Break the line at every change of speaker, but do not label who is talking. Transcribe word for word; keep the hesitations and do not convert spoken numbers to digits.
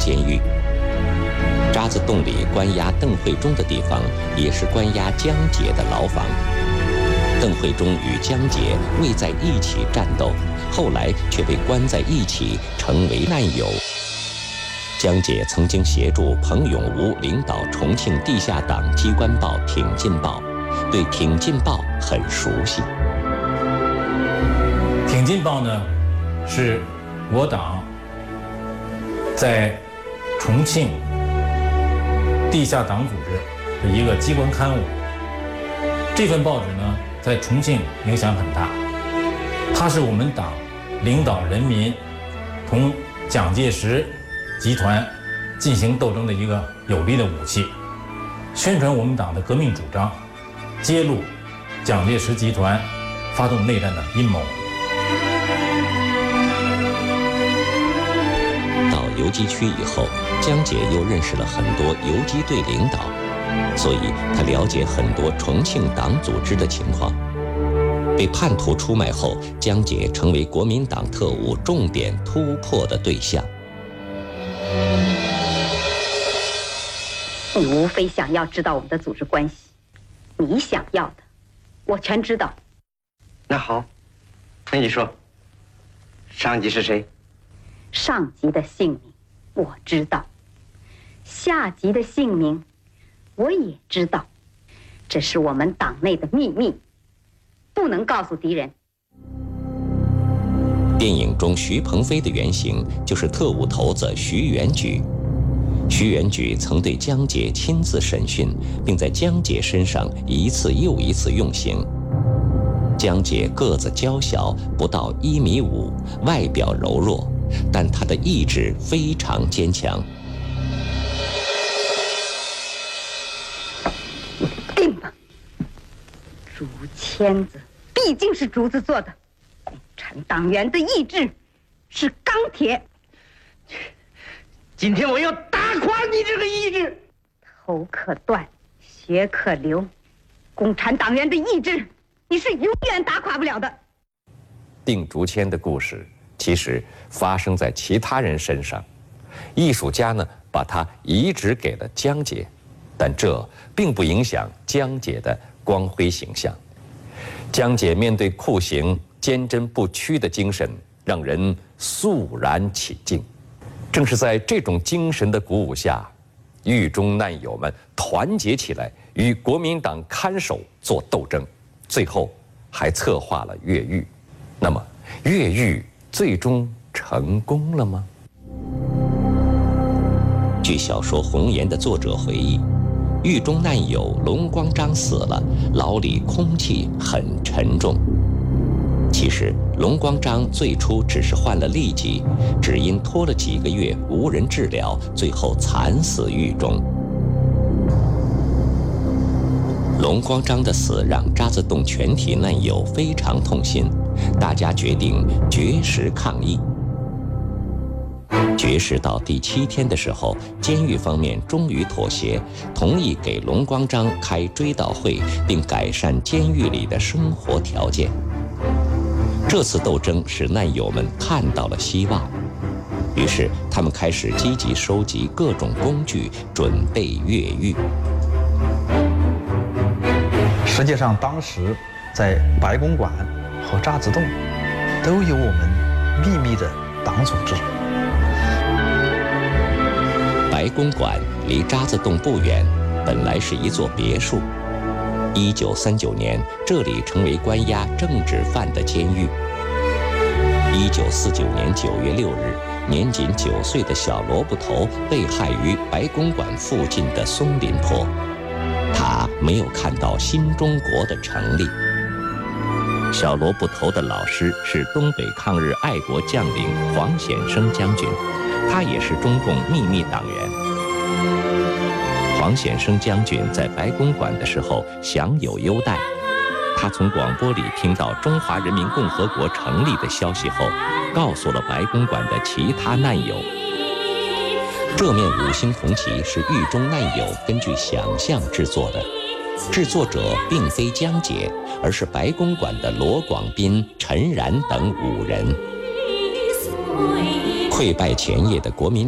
监狱。渣滓洞里关押邓慧中的地方，也是关押江姐的牢房。邓慧中与江姐未在一起战斗，后来却被关在一起，成为难友。江姐曾经协助彭永吾领导重庆地下党机关报《挺进报》，对《挺进报》很熟悉。
《挺进报》呢，是我党在重庆地下党组织的一个机关刊物。这份报纸呢，在重庆影响很大，它是我们党领导人民同蒋介石集团进行斗争的一个有力的武器，宣传我们党的革命主张，揭露蒋介石集团发动内战的阴谋。
到游击区以后，江姐又认识了很多游击队领导，所以她了解很多重庆党组织的情况。被叛徒出卖后，江姐成为国民党特务重点突破的对象。
你无非想要知道我们的组织关系，你想要的，我全知道。
那好，那你说，上级是谁？
上级的姓名我知道，下级的姓名我也知道，这是我们党内的秘密，不能告诉敌人。
电影中徐鹏飞的原型就是特务头子徐元举。徐元举曾对江姐亲自审讯，并在江姐身上一次又一次用刑。江姐个子娇小，不到一米五，外表柔弱，但她的意志非常坚强。
定吧，竹签子毕竟是竹子做的，共产党员的意志是钢铁。
今天我要打垮你这个意志！
头可断，血可流，共产党员的意志，你是永远打垮不了的。
定竹签的故事其实发生在其他人身上，艺术家呢把它移植给了江姐，但这并不影响江姐的光辉形象。江姐面对酷刑坚贞不屈的精神，让人肃然起敬。正是在这种精神的鼓舞下，狱中难友们团结起来，与国民党看守做斗争，最后还策划了越狱。那么，越狱最终成功了吗？据小说《红颜》的作者回忆，狱中难友龙光章死了，牢里空气很沉重。其实龙光章最初只是患了痢疾，只因拖了几个月无人治疗，最后惨死狱中。龙光章的死让渣滓洞全体难友非常痛心，大家决定绝食抗议。绝食到第七天的时候，监狱方面终于妥协，同意给龙光章开追悼会，并改善监狱里的生活条件。这次斗争使难友们看到了希望，于是他们开始积极收集各种工具，准备越狱。
实际上，当时在白公馆和渣滓洞都有我们秘密的党组织。
白公馆离渣滓洞不远，本来是一座别墅。一九三九年，这里成为关押政治犯的监狱。一九四九年九月六日，年仅九岁的小萝卜头被害于白公馆附近的松林坡。他没有看到新中国的成立。小萝卜头的老师是东北抗日爱国将领黄显生将军，他也是中共秘密党员。黄显生将军在白公馆的时候享有优待，他从广播里听到中华人民共和国成立的消息后，告诉了白公馆的其他难友。这面五星红旗是狱中难友根据想象制作的，制作者并非江姐，而是白公馆的罗广斌、陈然等五人。溃败前夜的国民